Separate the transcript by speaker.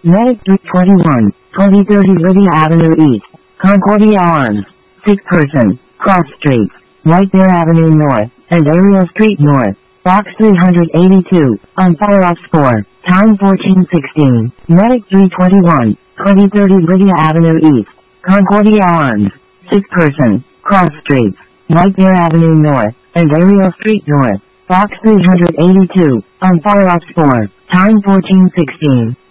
Speaker 1: Medic 321, 2030 Lydia Avenue East, Concordia Arms. Sick person, Cross Street, White Bear Avenue North, and Ariel Street North. Box 382, on fire off score, time 14:16. Medic 321, 2030 Lydia Avenue East, Concordia Arms. Sick person, Cross Street, White Bear Avenue North, and Ariel Street North. Box 382, on fire off score, time 14:16.